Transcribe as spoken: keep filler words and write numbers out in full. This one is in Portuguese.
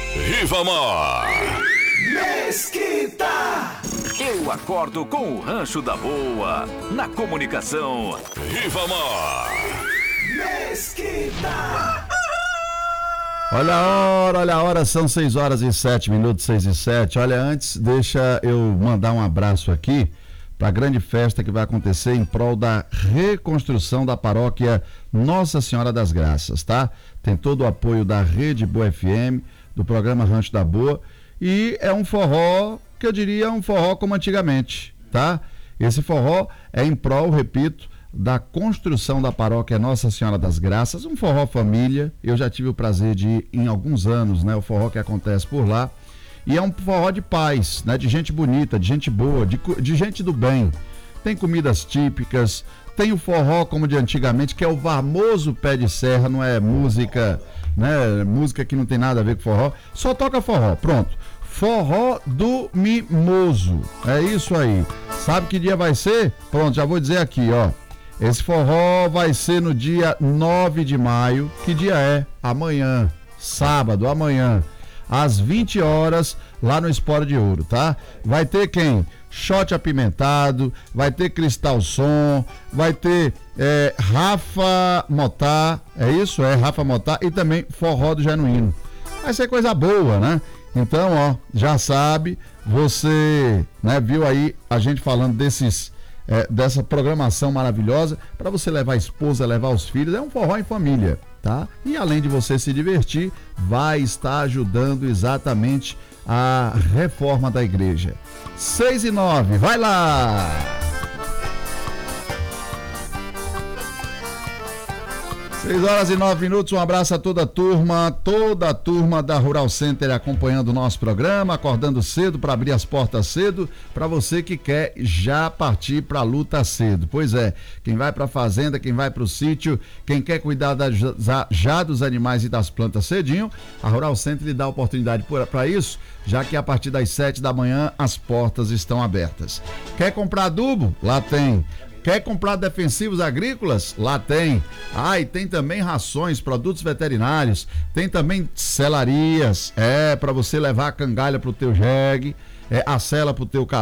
Rivamar. Mesquita. Eu acordo com o Rancho da Boa, na comunicação. Rivamar. Mesquita. Olha a hora, olha a hora, são seis horas e sete minutos, seis e sete. Olha, antes, deixa eu mandar um abraço aqui para a grande festa que vai acontecer em prol da reconstrução da paróquia Nossa Senhora das Graças, tá? Tem todo o apoio da Rede Boa F M, do programa Rancho da Boa, e é um forró, que eu diria um forró como antigamente, tá? Esse forró é em prol, repito, da construção da paróquia Nossa Senhora das Graças, um forró família. Eu já tive o prazer de ir em alguns anos, né? O forró que acontece por lá. E é um forró de paz, né? De gente bonita, de gente boa, de, de gente do bem. Tem comidas típicas, tem o forró como de antigamente, que é o famoso pé de serra, não é música, né? Música que não tem nada a ver com forró. Só toca forró, pronto. Forró do Mimoso, é isso aí. Sabe que dia vai ser? Pronto, já vou dizer aqui, ó. Esse forró vai ser no dia nove de maio. Que dia é? Amanhã, sábado, amanhã, às vinte horas, lá no Espora de Ouro, tá? Vai ter quem? Shot apimentado, vai ter Cristal Som, vai ter é, Rafa Motá, é isso? É, Rafa Motá, e também Forró do Genuíno. Vai ser coisa boa, né? Então, ó, já sabe, você, né, viu aí a gente falando desses... É, dessa programação maravilhosa para você levar a esposa, levar os filhos. É um forró em família, tá? E além de você se divertir, vai estar ajudando exatamente a reforma da igreja. Seis e nove, vai lá! seis horas e nove minutos, um abraço a toda a turma, toda a turma da Rural Center acompanhando o nosso programa, acordando cedo para abrir as portas cedo, para você que quer já partir para a luta cedo. Pois é, quem vai para a fazenda, quem vai para o sítio, quem quer cuidar da, já, já dos animais e das plantas cedinho, a Rural Center lhe dá oportunidade para isso, já que a partir das sete da manhã as portas estão abertas. Quer comprar adubo? Lá tem. Quer comprar defensivos agrícolas? Lá tem. Ah, e tem também rações, produtos veterinários, tem também selarias, é, para você levar a cangalha pro teu jegue, é, a sela pro teu